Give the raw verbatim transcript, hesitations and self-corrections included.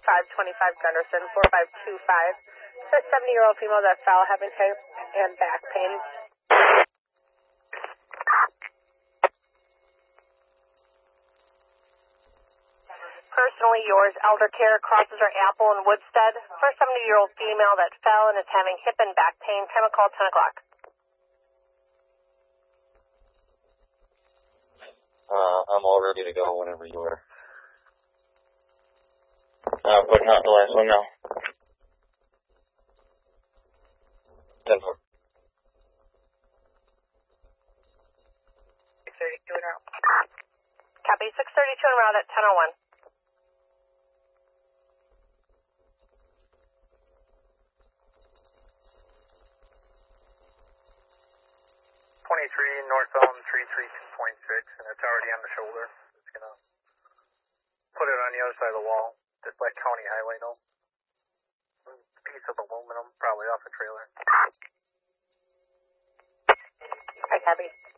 five twenty-five Gunderson, four five two five. For a seventy-year-old female that fell having hip and back pain. Personally yours, Elder Care, crosses our Apple and Woodstead. For a seventy-year-old female that fell and is having hip and back pain. Time of call, ten o'clock. Uh, I'm all ready to go whenever you are. Uh, putting out the last one now. ten four. six thirty-two en route. Copy, six thirty-two en route at ten oh one. twenty-three North Elm three three two point six, and it's already on the shoulder. It's going to put it on the other side of the wall. Just let County Highway know. Piece of aluminum, probably off a trailer. I copy.